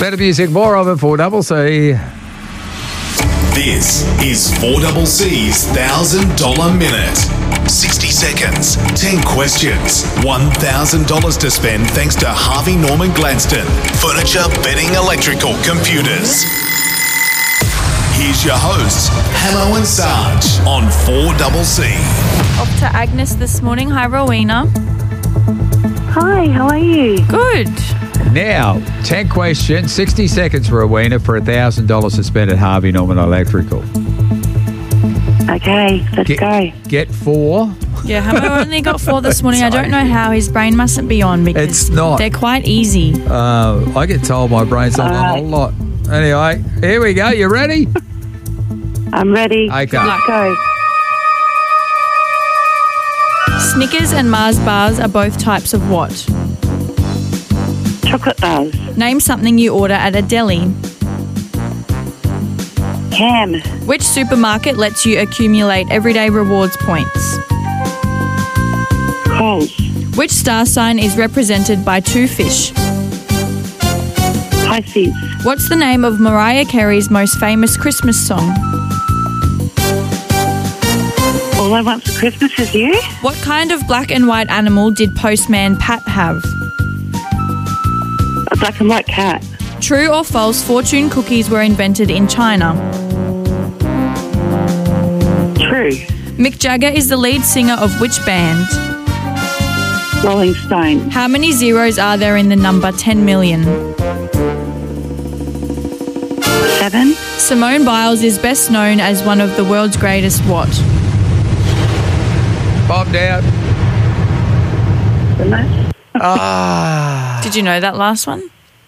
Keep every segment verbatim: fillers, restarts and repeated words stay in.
Better music, more of it for Double C. This is four C's one thousand dollars Minute. sixty seconds, ten questions, one thousand dollars to spend thanks to Harvey Norman Gladstone. Furniture, bedding, electrical, computers. Here's your hosts, Hamo and Sarge on four C. Off to Agnes this morning. Hi, Rowena. Hi, how are you? Good. Now, ten questions, sixty seconds for Rowena for one thousand dollars to spend at Harvey Norman Electrical. Okay, let's Get, go. get four. Yeah, Hamo only got four this morning. I don't know how. His brain mustn't be on because It's not. they're quite easy. Uh, I get told my brain's not on a whole lot. Anyway, here we go. You ready? I'm ready. Okay. Let's go. Snickers and Mars bars are both types of what? Chocolate bars. Name something you order at a deli. Ham. Which supermarket lets you accumulate everyday rewards points? Coles. Which star sign is represented by two fish? Pisces. What's the name of Mariah Carey's most famous Christmas song? All I want for Christmas is you. What kind of black and white animal did postman Pat have? A black and white cat. True or false, fortune cookies were invented in China? True. Mick Jagger is the lead singer of which band? Rolling Stone. How many zeros are there in the number ten million? Seven. Simone Biles is best known as one of the world's greatest what? Bombed out. Ah. Did you know that last one?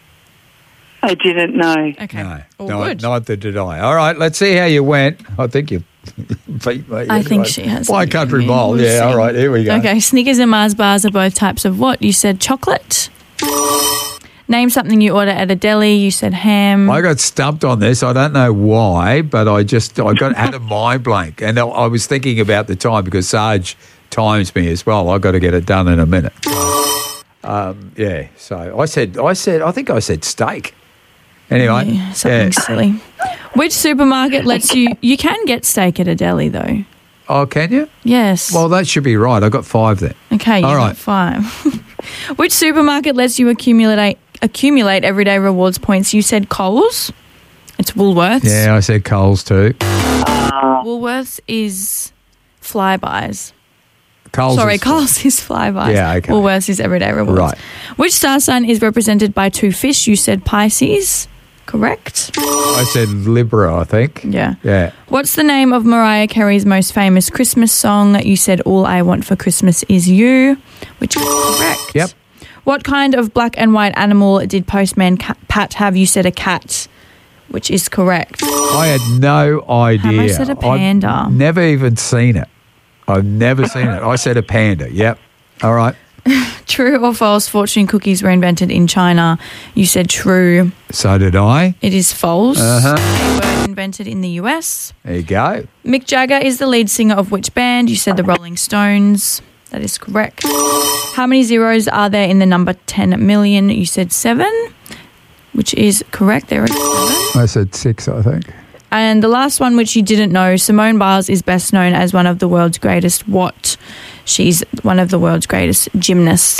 I didn't know. Okay. No, All no, good. neither did I. All right, let's see how you went. I think you beat me. I think she has. By beaten country me. mile. We'll Yeah, see. all right, here we go. Okay, Snickers and Mars bars are both types of what? You said chocolate. Name something you order at a deli. You said ham. I got stumped on this. I don't know why, but I just I got out of my blank, and I, I was thinking about the time because Sarge times me as well. I got to get it done in a minute. Um, yeah, so I said I said I think I said steak. Anyway, Yeah, something yeah. silly. Which supermarket lets you? You can get steak at a deli though. Oh, can you? Yes. Well, that should be right. I got five then. okay. You all got right. five. Which supermarket lets you accumulate accumulate everyday rewards points? You said Coles. It's Woolworths. Yeah, I said Coles too. Woolworths is Flybys. Coles. Sorry, is- Coles is Flybys. Yeah, okay. Woolworths is everyday rewards. Right. Which star sign is represented by two fish? You said Pisces. Correct. I said Libra, I think. Yeah. Yeah. What's the name of Mariah Carey's most famous Christmas song? You said All I Want for Christmas Is You, which is correct. Yep. What kind of black and white animal did Postman Ca- Pat have? You said a cat, which is correct. I had no idea. Hamo said a panda. I've never even seen it. I've never seen it. I said a panda. Yep. All right. True or false, fortune cookies were invented in China? You said true. So did I. It is false. Uh-huh. They were invented in the U S. There you go. Mick Jagger is the lead singer of which band? You said the Rolling Stones. That is correct. How many zeros are there in the number ten million? You said seven, which is correct. There are seven. I said six, I think. And the last one, which you didn't know, Simone Biles is best known as one of the world's greatest what? She's one of the world's greatest gymnasts.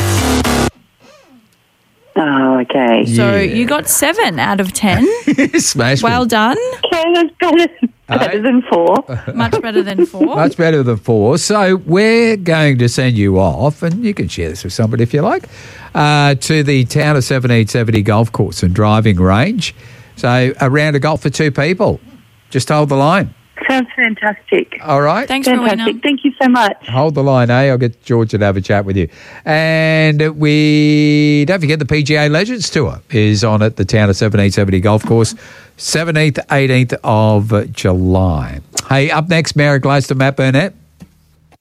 Oh, okay. So Yeah. you got seven out of ten. Smash Well me. done. Okay, that's better, better than four. Much better than four. Much better than four. So we're going to send you off, and you can share this with somebody if you like, uh, to the Town of seventeen seventy golf course and driving range. So a round of golf for two people. Just hold the line. Sounds fantastic. All right? Thanks, Rowena. Fantastic. Thank you so much. Hold the line, eh? I'll get George to have a chat with you. And we don't forget the P G A Legends Tour is on at the Town of seventeen seventy golf course, seventeenth, eighteenth of July. Hey, up next, Mayor Gladstone, Matt Burnett.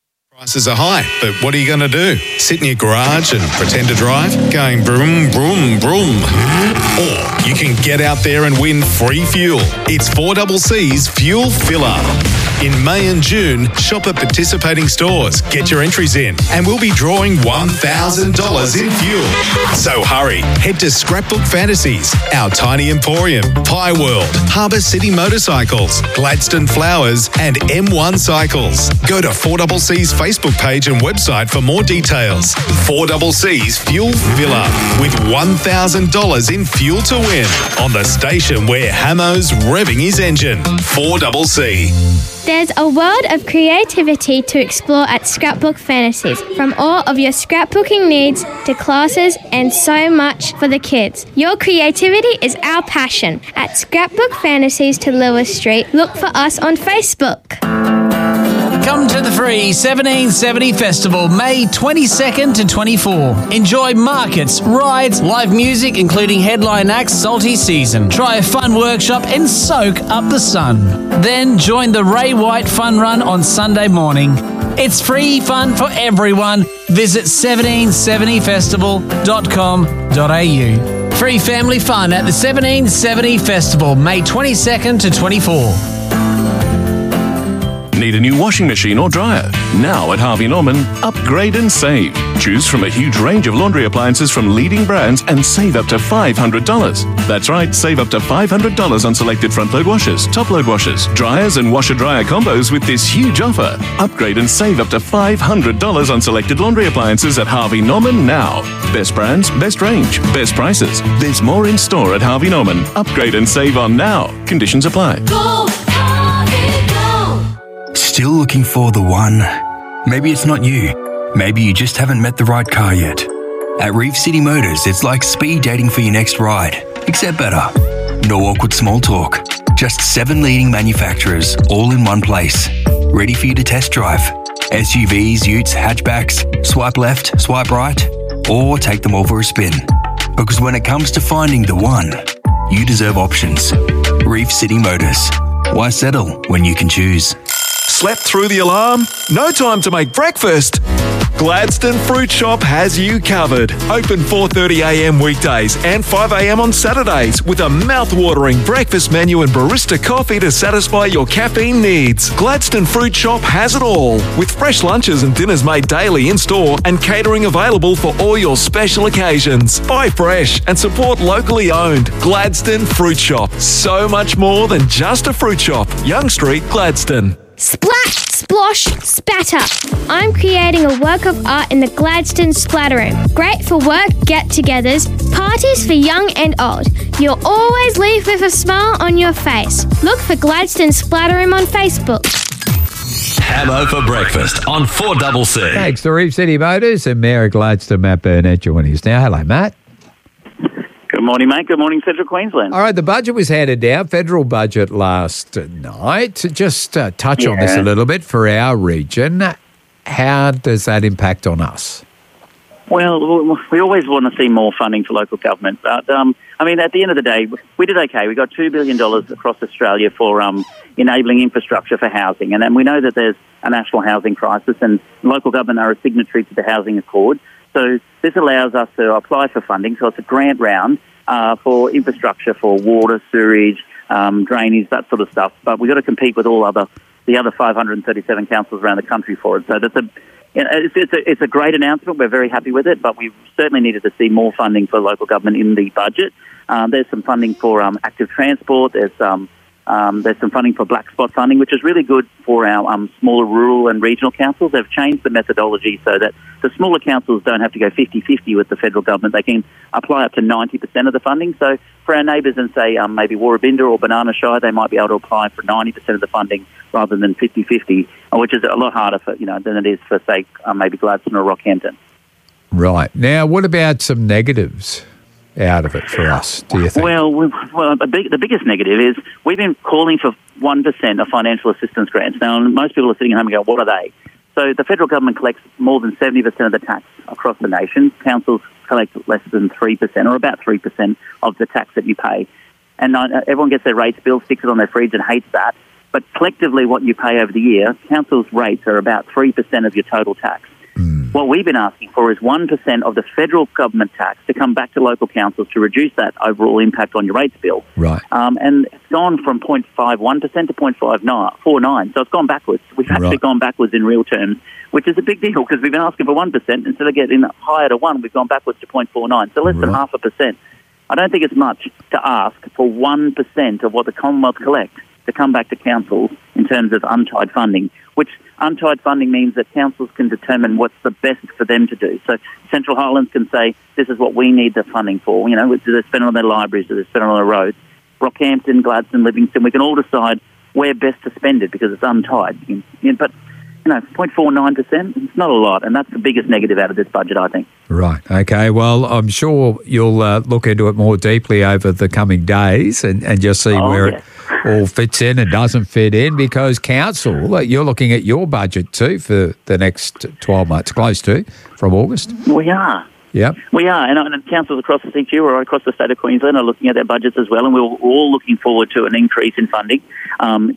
Prices are high, but what are you going to do? Sit in your garage and pretend to drive? Going broom, broom, broom. Or you can get out there and win free fuel. It's four C C's Fuel Filler. In May and June, shop at participating stores, get your entries in, and we'll be drawing one thousand dollars in fuel. So hurry, head to Scrapbook Fantasies, our tiny emporium, Pie World, Harbour City Motorcycles, Gladstone Flowers, and M one Cycles. Go to four C C's Facebook page and website for more details. four C C's Fuel Filler, with one thousand dollars in fuel to win on the station where Hamo's revving his engine. four C C. There's a world of creativity to explore at Scrapbook Fantasies, from all of your scrapbooking needs to classes and so much for the kids. Your creativity is our passion. At Scrapbook Fantasies to Lewis Street, look for us on Facebook. Come to the free seventeen seventy Festival, May twenty-second to twenty-fourth. Enjoy markets, rides, live music, including headline acts Salty Season. Try a fun workshop and soak up the sun. Then join the Ray White Fun Run on Sunday morning. It's free fun for everyone. Visit seventeen seventy festival dot com dot a u. Free family fun at the seventeen seventy Festival, May twenty-second to twenty-fourth. Need a new washing machine or dryer? Now at Harvey Norman, upgrade and save. Choose from a huge range of laundry appliances from leading brands and save up to five hundred dollars. That's right, save up to five hundred dollars on selected front-load washers, top-load washers, dryers and washer-dryer combos with this huge offer. Upgrade and save up to five hundred dollars on selected laundry appliances at Harvey Norman now. Best brands, best range, best prices. There's more in store at Harvey Norman. Upgrade and save on now. Conditions apply. Go, Harvey, go! Still looking for the one? Maybe it's not you. Maybe you just haven't met the right car yet. At Reef City Motors, it's like speed dating for your next ride, except better. No awkward small talk. Just seven leading manufacturers, all in one place. Ready for you to test drive. S U Vs, utes, hatchbacks, swipe left, swipe right, or take them all for a spin. Because when it comes to finding the one, you deserve options. Reef City Motors. Why settle when you can choose? Slept through the alarm? No time to make breakfast? Gladstone Fruit Shop has you covered. Open four thirty a m weekdays and five a m on Saturdays with a mouth-watering breakfast menu and barista coffee to satisfy your caffeine needs. Gladstone Fruit Shop has it all, with fresh lunches and dinners made daily in-store and catering available for all your special occasions. Buy fresh and support locally owned. Gladstone Fruit Shop. So much more than just a fruit shop. Young Street, Gladstone. Splash, splosh, spatter. I'm creating a work of art in the Gladstone Splatter Room. Great for work get-togethers, parties for young and old. You'll always leave with a smile on your face. Look for Gladstone Splatter Room on Facebook. Hamo for breakfast on four C C. Thanks to Reef City Motors and Mayor of Gladstone, Matt Burnett, joining us now. Hello, Matt. Good morning, mate. Good morning, Central Queensland. All right, the budget was handed down, federal budget last night. Just uh, touch yeah. on this a little bit for our region. How does that impact on us? Well, we always want to see more funding for local government. But, um, I mean, at the end of the day, we did okay. We got two billion dollars across Australia for um, enabling infrastructure for housing. And then we know that there's a national housing crisis, and local government are a signatory to the Housing Accord. So this allows us to apply for funding. So it's a grant round uh, for infrastructure, for water, sewage, um, drainage, that sort of stuff. But we've got to compete with all other the other five hundred thirty-seven councils around the country for it. So that's a you know, it's, it's a it's a great announcement. We're very happy with it. But we certainly needed to see more funding for local government in the budget. Um, there's some funding for um, active transport. There's um, Um, there's some funding for black spot funding, which is really good for our um, smaller rural and regional councils. They've changed the methodology so that the smaller councils don't have to go fifty-fifty with the federal government. They can apply up to ninety percent of the funding. So for our neighbours in, say, um, maybe Warrabinda or Banana Shire, they might be able to apply for ninety percent of the funding rather than fifty-fifty, which is a lot harder for, you know, than it is for, say, um, maybe Gladstone or Rockhampton. Right. Now, what about some negatives out of it for us, do you think? Well, well the, big, the biggest negative is we've been calling for one percent of financial assistance grants. Now, most people are sitting at home and going, what are they? So the federal government collects more than seventy percent of the tax across the nation. Councils collect less than three percent or about three percent of the tax that you pay. And uh, everyone gets their rates bill, sticks it on their fridge and hates that. But collectively, what you pay over the year, council's rates are about three percent of your total tax. Mm. What we've been asking for is one percent of the federal government tax to come back to local councils to reduce that overall impact on your rates bill. Right. Um, and it's gone from zero point five one percent to zero point five four nine, so it's gone backwards. We've actually Right. gone backwards in real terms, which is a big deal because we've been asking for one percent. Instead of getting higher to one, we've gone backwards to zero point four nine, so less than Right. half a percent. I don't think it's much to ask for one percent of what the Commonwealth collects to come back to councils in terms of untied funding, which untied funding means that councils can determine what's the best for them to do. So Central Highlands can say, this is what we need the funding for. You know, do they spend it on their libraries? Do they spend it on their roads? Rockhampton, Gladstone, Livingston, we can all decide where best to spend it because it's untied. You know, but, you know, zero point four nine percent, it's not a lot, and that's the biggest negative out of this budget, I think. Right. Okay. Well, I'm sure you'll uh, look into it more deeply over the coming days and, and just see Oh, where yeah. it all fits in and doesn't fit in because council, like, you're looking at your budget too for the next twelve months, close to, from August. We are. Yep. We are, and, and councils across the C Q or across the state of Queensland are looking at their budgets as well, and we're all looking forward to an increase in funding, um,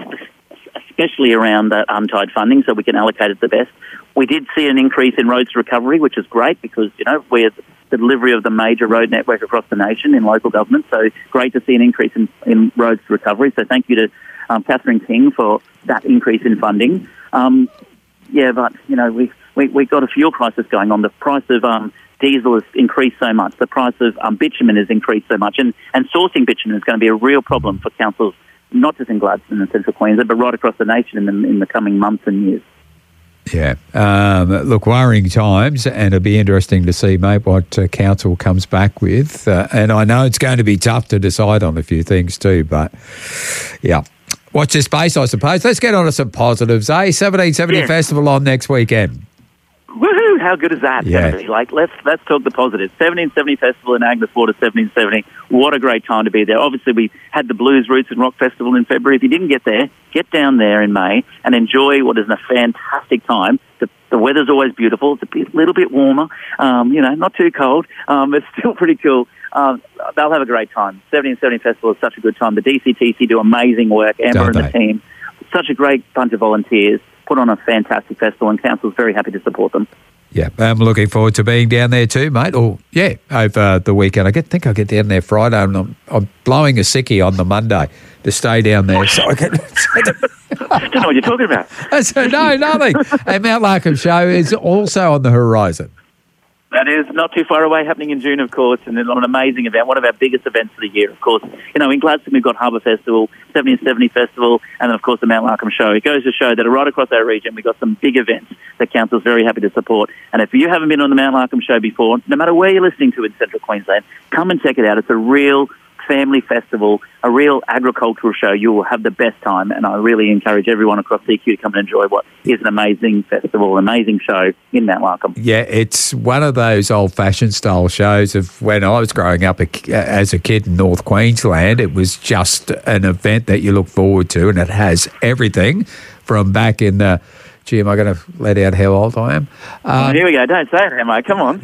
especially around that untied funding, so we can allocate it the best. We did see an increase in roads recovery, which is great because, you know, we're the delivery of the major road network across the nation in local government, so great to see an increase in, in roads recovery. So thank you to um, Catherine King for that increase in funding. Um, yeah, but, you know, we we we got a fuel crisis going on. The price of um, diesel has increased so much. The price of um, bitumen has increased so much. And, and sourcing bitumen is going to be a real problem for councils, not just in Gladstone and Central Queensland, but right across the nation in the, in the coming months and years. Yeah. Um, look, worrying times, and it'll be interesting to see, mate, what uh, council comes back with. Uh, and I know it's going to be tough to decide on a few things too, but yeah. Watch this space, I suppose. Let's get on to some positives, eh? seventeen seventy Yeah. Festival on next weekend. Woohoo! How good is that? Yeah. Gonna be? Like, let's let's talk the positives. seventeen seventy Festival in Agnes Water, seventeen seventy. What a great time to be there. Obviously, we had the Blues, Roots and Rock Festival in February. If you didn't get there, get down there in May and enjoy what is a fantastic time. The, the weather's always beautiful. It's a bit, little bit warmer. Um, you know, not too cold. Um, it's still pretty cool. Um, they'll have a great time. seventeen seventy Festival is such a good time. The D C T C do amazing work. Amber Don't and the they? team. Such a great bunch of volunteers. Put on a fantastic festival, and council's very happy to support them. Yeah, I'm looking forward to being down there too, mate. Or, yeah, over the weekend. I get, think I get down there Friday, and I'm, I'm blowing a sickie on the Monday to stay down there. So I can, I don't know what you're talking about. I said, no, nothing. And Mount Larkham Show is also on the horizon. That is not too far away, happening in June, of course, and it's an amazing event, one of our biggest events of the year, of course. You know, in Gladstone, we've got Harbour Festival, seventeen seventy Festival, and then, of course, the Mount Larkham Show. It goes to show that right across our region, we've got some big events that council's very happy to support. And if you haven't been on the Mount Larkham Show before, no matter where you're listening to in Central Queensland, come and check it out. It's a real family festival, a real agricultural show. You will have the best time, and I really encourage everyone across C Q to come and enjoy what is an amazing festival, an amazing show in Mount Larkham. Yeah, it's one of those old-fashioned style shows of when I was growing up a, as a kid in North Queensland. It was just an event that you look forward to, and it has everything from back in the... Gee, am I going to let out how old I am? Oh, Um, here we go. Don't say it, Emma. Come on.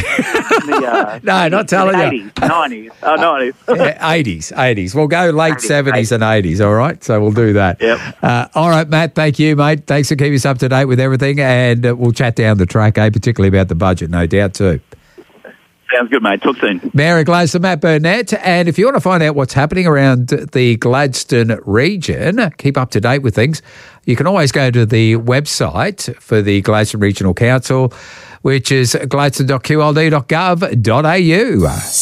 the, uh, No, not telling you. eighties, nineties. Oh, nineties. Yeah, eighties, eighties. We'll go late eighties, seventies and eighties, all right? So we'll do that. Yep. Uh, all right, Matt, thank you, mate. Thanks for keeping us up to date with everything, and uh, we'll chat down the track, eh, particularly about the budget, no doubt, too. Sounds good, mate. Talk soon. Mayor of Gladstone, Matt Burnett. And if you want to find out what's happening around the Gladstone region, keep up to date with things, you can always go to the website for the Gladstone Regional Council, which is gladstone dot q l d dot gov dot a u.